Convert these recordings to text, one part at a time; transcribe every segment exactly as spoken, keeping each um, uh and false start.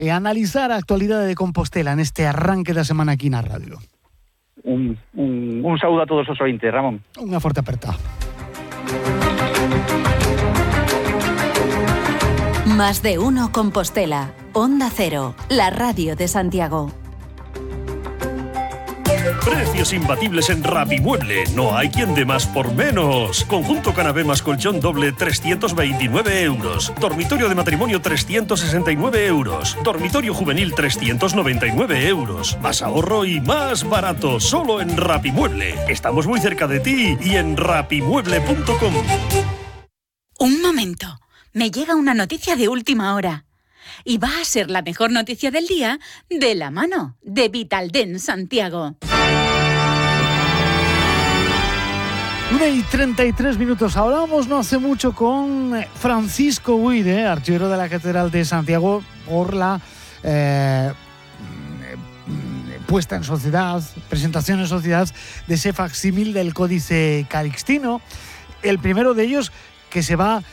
e analizar a actualidade de Compostela neste arranque da semana aquí na radio. Un, un, un saúdo a todos os ointes, Ramón. Unha forte aperta. Más de uno Compostela. Onda Cero, la radio de Santiago. Precios imbatibles en Rapimueble. No hay quien dé más por menos. Conjunto canapé más colchón doble, trescientos veintinueve euros. Dormitorio de matrimonio, trescientos sesenta y nueve euros. Dormitorio juvenil, trescientos noventa y nueve euros. Más ahorro y más barato. Solo en Rapimueble. Estamos muy cerca de ti y en rapimueble punto com. Un momento. Me llega una noticia de última hora. Y va a ser la mejor noticia del día de la mano de Vitaldent Santiago. una y treinta y tres minutos. Hablábamos no hace mucho con Francisco Buide, archivero de la Catedral de Santiago, por la eh, puesta en sociedad, presentación en sociedad de ese facsímil del Códice Calixtino. El primero de ellos que se va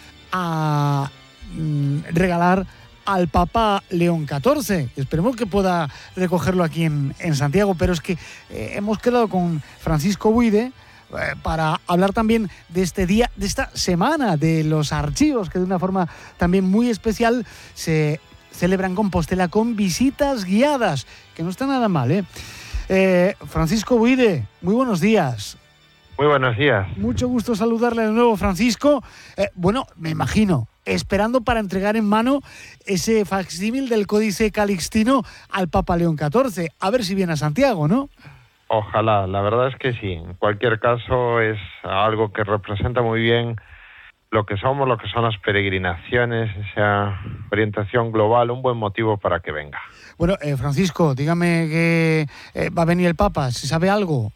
a mm, regalar al Papa León catorce. Esperemos que pueda recogerlo aquí en, en Santiago, pero es que eh, hemos quedado con Francisco Buide eh, para hablar también de este día, de esta semana de los archivos, que de una forma también muy especial se celebran en Compostela con visitas guiadas, que no está nada mal, ¿eh? eh Francisco Buide, muy buenos días. Muy buenos días. Mucho gusto saludarle de nuevo, Francisco. Eh, bueno, me imagino, esperando para entregar en mano ese facsímil del Códice Calixtino al Papa León catorce. A ver si viene a Santiago, ¿no? Ojalá, la verdad es que sí. En cualquier caso es algo que representa muy bien lo que somos, lo que son las peregrinaciones, esa orientación global, un buen motivo para que venga. Bueno, eh, Francisco, dígame que eh, va a venir el Papa, ¿se sabe algo?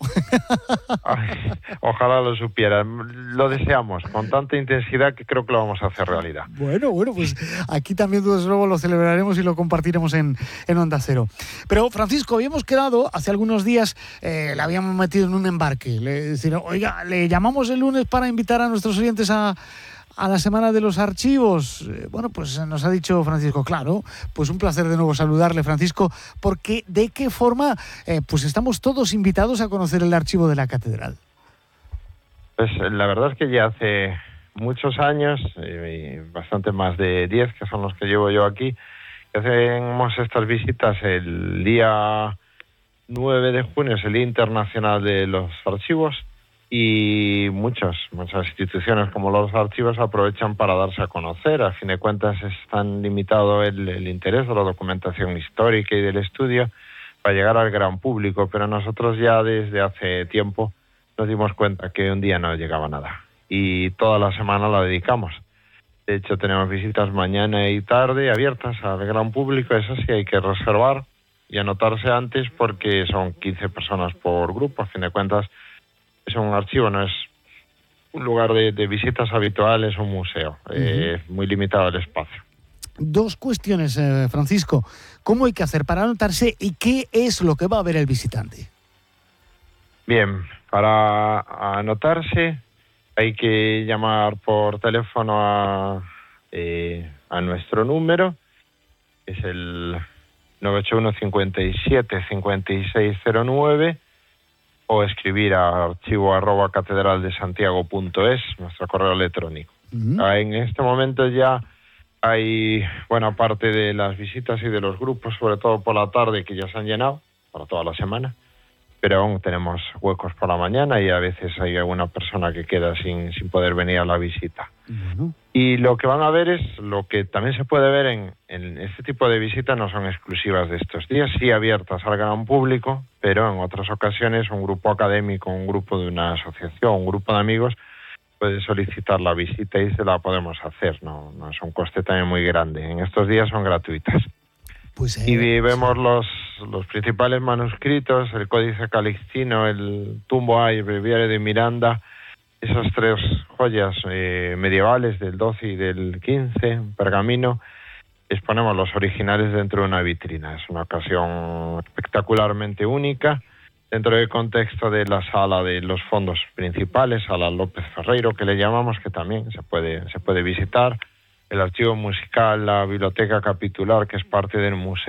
Ay, ojalá lo supiera, lo deseamos con tanta intensidad que creo que lo vamos a hacer realidad. Bueno, bueno, pues aquí también desde luego lo celebraremos y lo compartiremos en, en Onda Cero. Pero Francisco, habíamos quedado hace algunos días, eh, le habíamos metido en un embarque, le decir, oiga, le llamamos el lunes para invitar a nuestros oyentes a... a la Semana de los Archivos. Bueno, pues nos ha dicho Francisco, claro, pues un placer de nuevo saludarle, Francisco, porque ¿de qué forma eh, pues estamos todos invitados a conocer el archivo de la Catedral? Pues la verdad es que ya hace muchos años, eh, bastante más de diez, que son los que llevo yo aquí, que hacemos estas visitas el día nueve de junio, es el Día Internacional de los Archivos, y muchas, muchas instituciones como los archivos aprovechan para darse a conocer. A fin de cuentas es tan limitado el, el interés de la documentación histórica y del estudio para llegar al gran público, pero nosotros ya desde hace tiempo nos dimos cuenta que un día no llegaba nada y toda la semana la dedicamos. De hecho tenemos visitas mañana y tarde abiertas al gran público, eso sí hay que reservar y anotarse antes porque son quince personas por grupo. A fin de cuentas es un archivo, no es un lugar de, de visitas habituales, un museo. Uh-huh. eh, muy limitado el espacio. Dos cuestiones, eh, Francisco. ¿Cómo hay que hacer para anotarse y qué es lo que va a ver el visitante? Bien, para anotarse hay que llamar por teléfono a, eh, a nuestro número, es el nueve ocho uno, cincuenta y siete, cincuenta y seis cero nueve, o escribir a archivo arroba catedraldesantiago punto es, nuestro correo electrónico. Uh-huh. En este momento ya hay buena parte de las visitas y de los grupos, sobre todo por la tarde, que ya se han llenado para toda la semana, pero aún tenemos huecos por la mañana y a veces hay alguna persona que queda sin, sin poder venir a la visita. Uh-huh. Y lo que van a ver es lo que también se puede ver en, en este tipo de visitas, no son exclusivas de estos días, sí abiertas al gran público, pero en otras ocasiones un grupo académico, un grupo de una asociación, un grupo de amigos puede solicitar la visita y se la podemos hacer, no, no es un coste también muy grande. En estos días son gratuitas. Pues, eh, y vemos los, los principales manuscritos, el Códice Calixtino, el Tumbo A y el Breviario de Miranda, esas tres joyas eh, medievales del doce y del quince, pergamino. Exponemos los originales dentro de una vitrina. Es una ocasión espectacularmente única dentro del contexto de la sala de los fondos principales, Sala López Ferreiro, que le llamamos, que también se puede, se puede visitar. El archivo musical, la biblioteca capitular, que es parte del museo.